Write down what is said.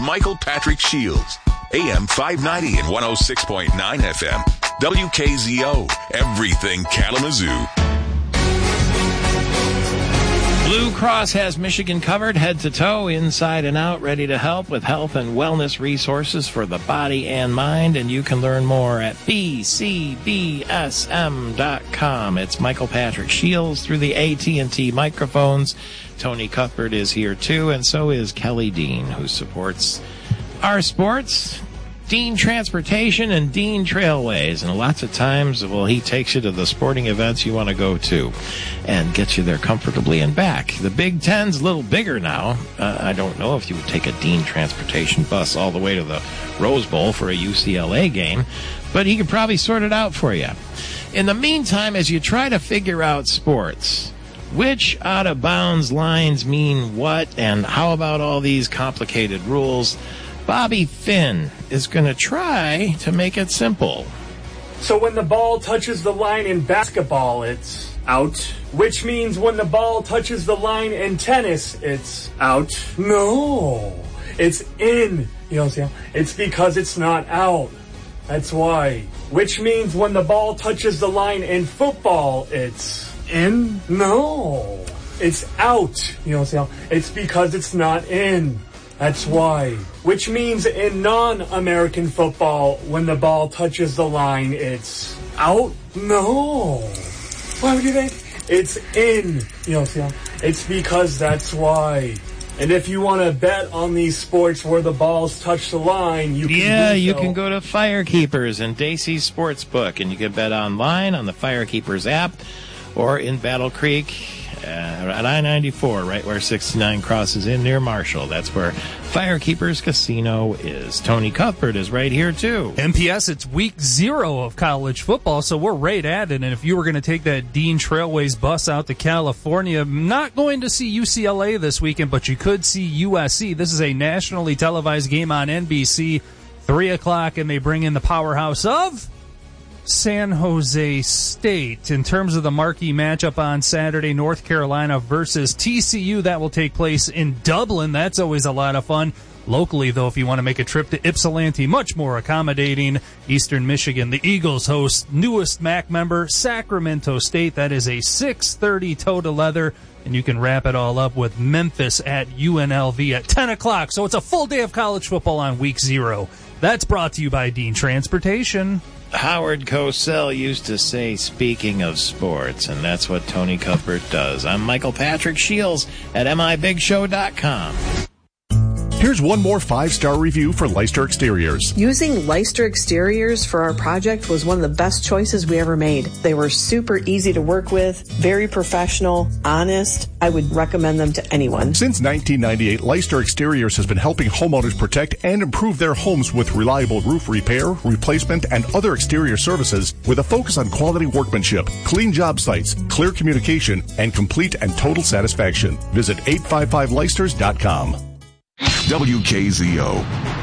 Michael Patrick Shields. AM 590 and 106.9 FM. WKZO. Everything Kalamazoo. Blue Cross has Michigan covered head to toe, inside and out, ready to help with health and wellness resources for the body and mind. And you can learn more at bcbsm.com. It's Michael Patrick Shields through the AT&T microphones. Tony Cuthbert is here too, and so is Kelly Dean, who supports our sports, Dean Transportation and Dean Trailways. And lots of times, well, he takes you to the sporting events you want to go to and gets you there comfortably and back. The Big Ten's a little bigger now. I don't know if you would take a Dean Transportation bus all the way to the Rose Bowl for a UCLA game, but he could probably sort it out for you. In the meantime, as you try to figure out sports, which out-of-bounds lines mean what, and how about all these complicated rules, Bobby Finn is going to try to make it simple. So when the ball touches the line in basketball, it's out. Which means when the ball touches the line in tennis, it's out. No, it's in. You know what I'm saying? It's because it's not out. That's why. Which means when the ball touches the line in football, it's in? No, it's out. You know what I'm saying? It's because it's not in. That's why. Which means in non-American football, when the ball touches the line, it's out? No. Why would you think? It's in. You know what I'm saying? It's because that's why. And if you want to bet on these sports where the balls touch the line, you can do so. You can go to Firekeepers and Dacey's Sportsbook, and you can bet online on the Firekeepers app or in Battle Creek at I-94, right where 69 crosses in near Marshall. That's where Firekeepers Casino is. Tony Cuthbert is right here, too. MPS, it's week 0 of college football, so we're right at it. And if you were going to take that Dean Trailways bus out to California, not going to see UCLA this weekend, but you could see USC. This is a nationally televised game on NBC, 3 o'clock, and they bring in the powerhouse of San Jose State. In terms of the marquee matchup on Saturday, North Carolina versus TCU, that will take place in Dublin. That's always a lot of fun. Locally, though, if you want to make a trip to Ypsilanti, much more accommodating. Eastern Michigan, the Eagles host newest MAC member, Sacramento State. That is a 6:30 toe to leather. And you can wrap it all up with Memphis at UNLV at 10 o'clock. So it's a full day of college football on week 0. That's brought to you by Dean Transportation. Howard Cosell used to say, speaking of sports, and that's what Tony Cuthbert does. I'm Michael Patrick Shields at MIBigShow.com. Here's one more 5-star review for Leicester Exteriors. Using Leicester Exteriors for our project was one of the best choices we ever made. They were super easy to work with, very professional, honest. I would recommend them to anyone. Since 1998, Leicester Exteriors has been helping homeowners protect and improve their homes with reliable roof repair, replacement, and other exterior services with a focus on quality workmanship, clean job sites, clear communication, and complete and total satisfaction. Visit 855leicesters.com. WKZO.